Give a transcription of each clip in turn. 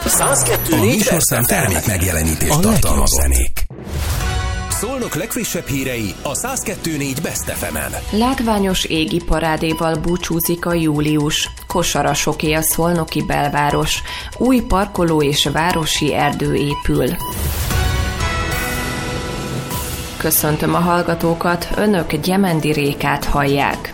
102.4 A műsorszám termék megjelenítést tartalmaz zenék. Szolnok legfrissebb hírei a 102.4 Best FM-en. Látványos égi parádéval búcsúzik a július. Kosarasoké a szolnoki belváros. Új parkoló és városi erdő épül. Köszöntöm a hallgatókat, önök Gyemendi Rékát hallják.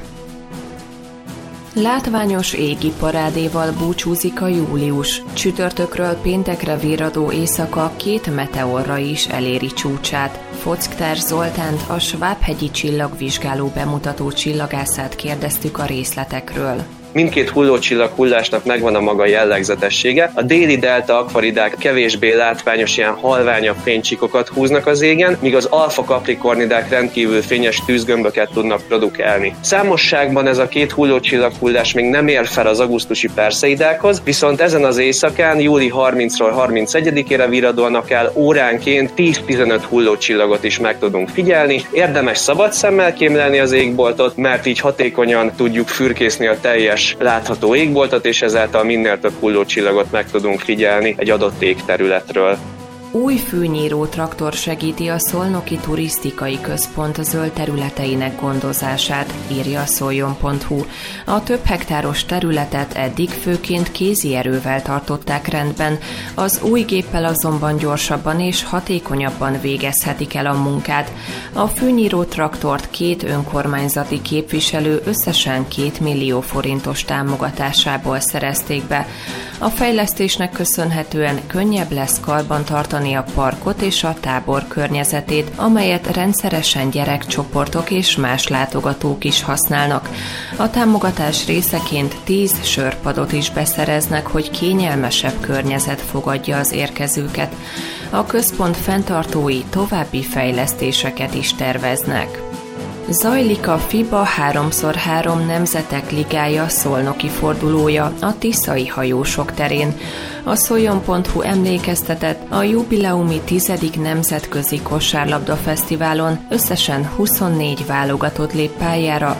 Látványos égi parádéval búcsúzik a július. Csütörtökről péntekre virradó éjszaka 2 meteorra is eléri csúcsát. Foczkter Zoltánt, a Svábhegyi csillagvizsgáló bemutató csillagászát kérdeztük a részletekről. Mindkét hullócsillag hullásnak megvan a maga jellegzetessége. A déli delta akvaridák kevésbé látványos, ilyen halványabb fénycsíkokat húznak az égen, míg az alfa kaprikornidák rendkívül fényes tűzgömböket tudnak produkálni. Számosságban ez a két hullócsillag hullás még nem ér fel az augusztusi Perseidákhoz, viszont ezen az éjszakán, júli 30-ról 31-ére virradóan akár óránként 10-15 hullócsillagot is meg tudunk figyelni. Érdemes szabad szemmel kémlelni az égboltot, mert így hatékonyan tudjuk fürkészni a teljes látható égboltot, és ezáltal minél több hullócsillagot meg tudunk figyelni egy adott égterületről. Új fűnyíró traktor segíti a Szolnoki Turisztikai Központ zöld területeinek gondozását, írja a szoljon.hu. A több hektáros területet eddig főként kézi erővel tartották rendben, az új géppel azonban gyorsabban és hatékonyabban végezhetik el a munkát. A fűnyíró traktort 2 önkormányzati képviselő összesen 2 millió forintos támogatásából szerezték be. A fejlesztésnek köszönhetően könnyebb lesz karbantartani a parkot és a tábor környezetét, amelyet rendszeresen gyerekcsoportok és más látogatók is használnak. A támogatás részeként 10 sörpadot is beszereznek, hogy kényelmesebb környezet fogadja az érkezőket. A központ fenntartói további fejlesztéseket is terveznek. Zajlik a FIBA 3x3 Nemzetek Ligája szolnoki fordulója a tiszai hajósok terén. A szoljon.hu emlékeztetett, a jubileumi 10. Nemzetközi Kosárlabda Fesztiválon összesen 24 válogatott lép pályára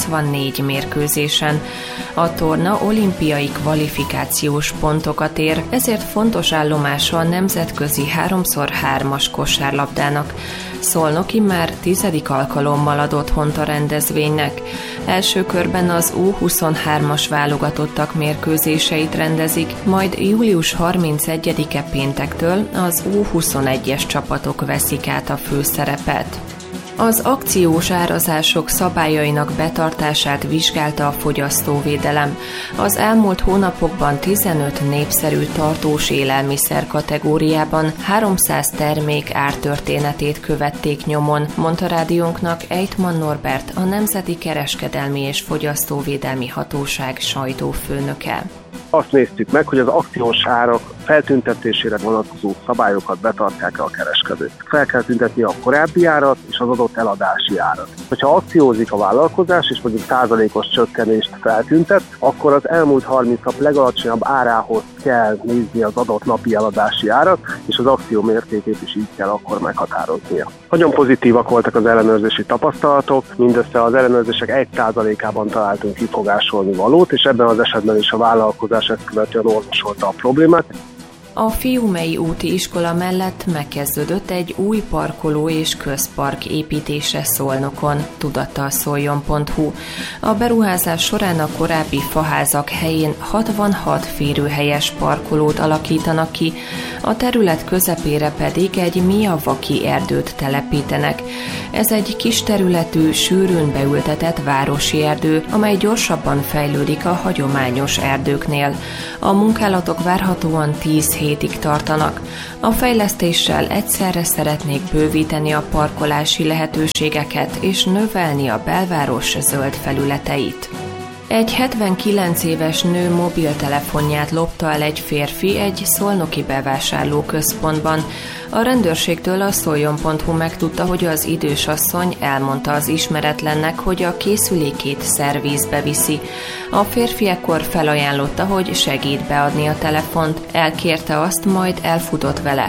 84 mérkőzésen. A torna olimpiai kvalifikációs pontokat ér, ezért fontos állomása a nemzetközi 3x3-as kosárlabdának. Szolnoki már 10. alkalommal ad otthont a rendezvénynek. Első körben az U23-as válogatottak mérkőzéseit rendezik, majd július 31-e péntektől az U21-es csapatok veszik át a főszerepet. Az akciós árazások szabályainak betartását vizsgálta a fogyasztóvédelem. Az elmúlt hónapokban 15 népszerű tartós élelmiszer kategóriában 300 termék ártörténetét követték nyomon, mondta rádiónknak Ejtman Norbert, a Nemzeti Kereskedelmi és Fogyasztóvédelmi Hatóság sajtófőnöke. Azt néztük meg, hogy az akciós árak feltüntetésére vonatkozó szabályokat betartják-e a kereskedők. Fel kell tüntetni a korábbi árat és az adott eladási árat. Ha akciózik a vállalkozás és mondjuk százalékos csökkenést feltüntet, akkor az elmúlt 30 nap legalacsonyabb árához kell nézni az adott napi eladási árat, és az akció mértékét is így kell akkor meghatároznia. Nagyon pozitívak voltak az ellenőrzési tapasztalatok, mindössze az ellenőrzések 1%-ában találtunk kifogásolni valót, és ebben az esetben is a vállalkozás ezt követően orvosolta a problémát. A Fiumei úti iskola mellett megkezdődött egy új parkoló és közpark építése Szolnokon, tudatta a szoljon.hu. A beruházás során a korábbi faházak helyén 66 férőhelyes parkolót alakítanak ki, a terület közepére pedig egy Miyawaki erdőt telepítenek. Ez egy kis területű, sűrűn beültetett városi erdő, amely gyorsabban fejlődik a hagyományos erdőknél. A munkálatok várhatóan 10 hétig tartanak. A fejlesztéssel egyszerre szeretnék bővíteni a parkolási lehetőségeket és növelni a belváros zöld felületeit. Egy 79 éves nő mobiltelefonját lopta el egy férfi egy szolnoki bevásárlóközpontban. A rendőrségtől a szoljon.hu megtudta, hogy az idős asszony elmondta az ismeretlennek, hogy a készülékét szervízbe viszi. A férfi ekkor felajánlotta, hogy segít beadni a telefont, elkérte azt, majd elfutott vele.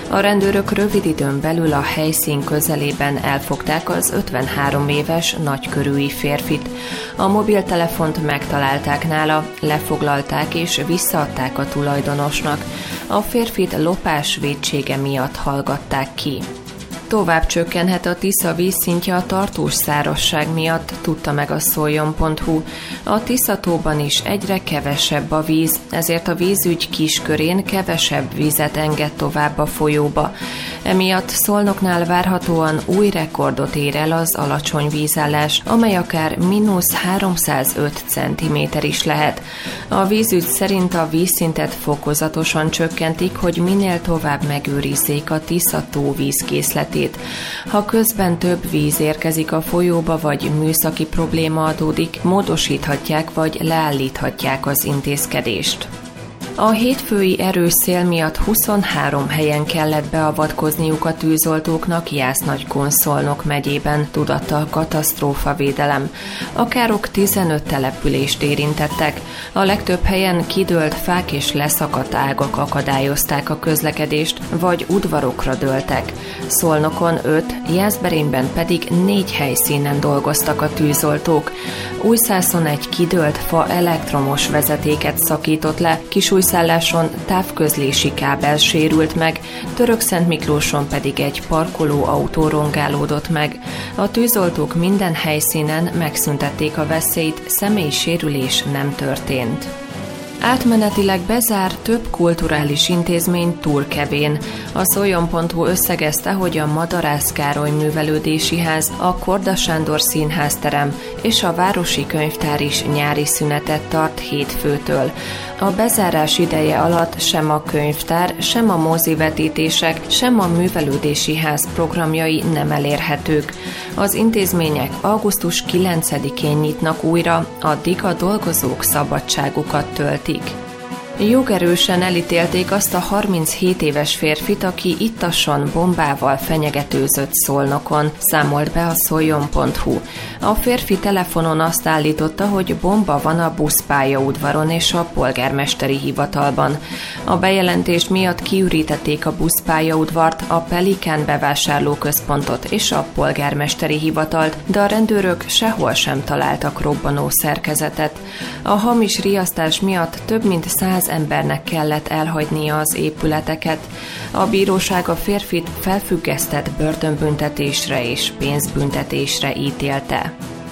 A rendőrök rövid időn belül a helyszín közelében elfogták az 53 éves nagykörűi férfit. A mobiltelefont megtalálták nála, lefoglalták és visszaadták a tulajdonosnak. A férfit lopás vétsége miatt hallgatták ki. Tovább csökkenhet a Tisza vízszintje a tartós szárazság miatt, tudta meg a Szoljon.hu. A Tiszatóban is egyre kevesebb a víz, ezért a vízügy kiskörén kevesebb vizet enged tovább a folyóba. Emiatt Szolnoknál várhatóan új rekordot ér el az alacsony vízállás, amely akár -305 cm is lehet. A vízügy szerint a vízszintet fokozatosan csökkentik, hogy minél tovább megőrizzék a Tisza-tó vízkészletét. Ha közben több víz érkezik a folyóba, vagy műszaki probléma adódik, módosíthatják vagy leállíthatják az intézkedést. A hétfői erős szél miatt 23 helyen kellett beavatkozniuk a tűzoltóknak Jász-Nagykun-Szolnok megyében, tudatta a katasztrófavédelem. A károk 15 települést érintettek. A legtöbb helyen kidőlt fák és leszakadt ágak akadályozták a közlekedést, vagy udvarokra dőltek. Szolnokon 5, Jászberényben pedig 4 helyszínen dolgoztak a tűzoltók. Újszászon egy kidőlt fa elektromos vezetéket szakított le, Kisújszálláson távközlési kábel sérült meg, Törökszentmiklóson pedig egy parkoló autó rongálódott meg. A tűzoltók minden helyszínen megszüntették a veszélyt, személyi sérülés nem történt. Átmenetileg bezár több kulturális intézmény Turkevén. A Szoljon.hu összegezte, hogy a Madarász Károly Művelődési Ház, a Korda Sándor Színházterem és a Városi Könyvtár is nyári szünetet tart hétfőtől. A bezárás ideje alatt sem a könyvtár, sem a mozivetítések, sem a művelődési ház programjai nem elérhetők. Az intézmények augusztus 9-én nyitnak újra, addig a dolgozók szabadságukat töltik. Jogerősen elítélték azt a 37 éves férfit, aki ittasson bombával fenyegetőzött Szolnokon, számolt be a Szoljon.hu. A férfi telefonon azt állította, hogy bomba van a buszpályaudvaron és a polgármesteri hivatalban. A bejelentés miatt kiürítették a buszpályaudvart, a Pelikán bevásárlóközpontot és a polgármesteri hivatalt, de a rendőrök sehol sem találtak robbanó szerkezetet. A hamis riasztás miatt több mint 100 embernek kellett elhagynia az épületeket. A bíróság a férfit felfüggesztett börtönbüntetésre és pénzbüntetésre ítélte.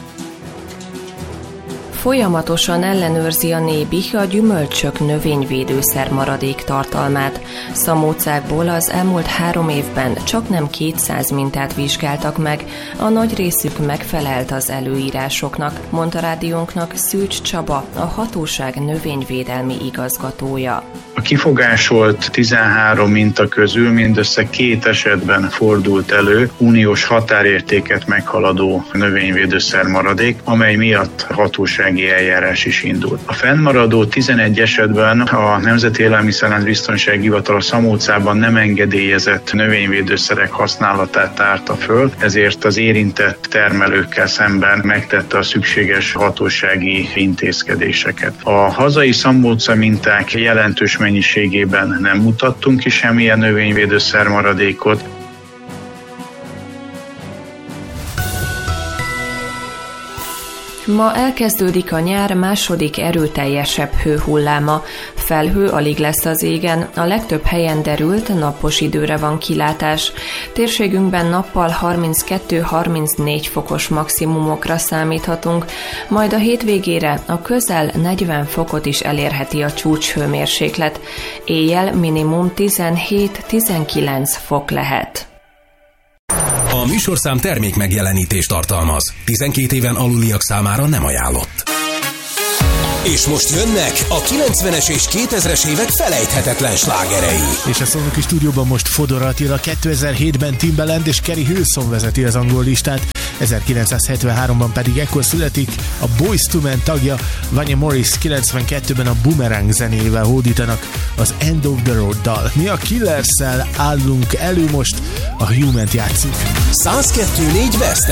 Folyamatosan ellenőrzi a Nébih a gyümölcsök növényvédőszer maradék tartalmát. Szamócákból az elmúlt 3 évben csaknem 200 mintát vizsgáltak meg, a nagy részük megfelelt az előírásoknak, mondta rádiónknak Szűcs Csaba, a hatóság növényvédelmi igazgatója. A kifogásolt 13 minta közül mindössze 2 esetben fordult elő uniós határértéket meghaladó növényvédőszer maradék, amely miatt hatósági eljárás is indult. A fennmaradó 11 esetben a Nemzeti Élelmiszerlánc-biztonsági Hivatal a Szamócában nem engedélyezett növényvédőszerek használatát tárta föl, ezért az érintett termelőkkel szemben megtette a szükséges hatósági intézkedéseket. A hazai Szamóca minták jelentős mennyiségében nem mutattunk ki semmilyen növényvédőszer maradékot. Ma elkezdődik a nyár második erőteljesebb hőhulláma. Felhő alig lesz az égen, a legtöbb helyen derült, napos időre van kilátás. Térségünkben nappal 32-34 fokos maximumokra számíthatunk, majd a hétvégére a közel 40 fokot is elérheti a csúcshőmérséklet. Éjjel minimum 17-19 fok lehet. A műsorszám termék megjelenítést tartalmaz. 12 éven aluliak számára nem ajánlott. És most jönnek a 90-es és 2000-es évek felejthetetlen slágerei. És a Szolnoki stúdióban most Fodor Attila, 2007-ben Timbaland és Carrie Hilson vezeti az angol listát, 1973-ban pedig ekkor születik a Boyz II Men tagja, Vanya Morris, 92-ben a Boomerang zenével hódítanak az End of the Road dal. Mi a Killers-szel állunk elő most, a Human-t játszunk. 102.4 Best